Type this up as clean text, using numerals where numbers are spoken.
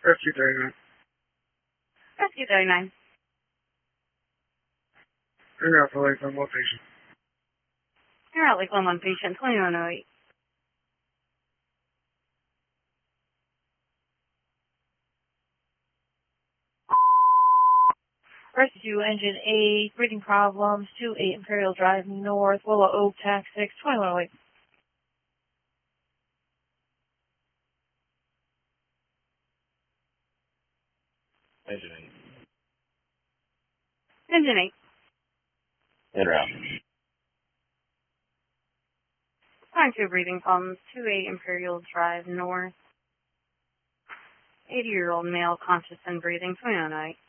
Rescue 39. Rescue 39. You're out for Lakeland location. You're out Lakeland 1 patient 2108. Rescue Engine 8, breathing problems, 28 Imperial Drive North, Willow Oak, TAC 6, 2108. Engine 8. Engine 8. En route. Time 2 breathing problems, 28 Imperial Drive North. 80-year-old male conscious and breathing 2108.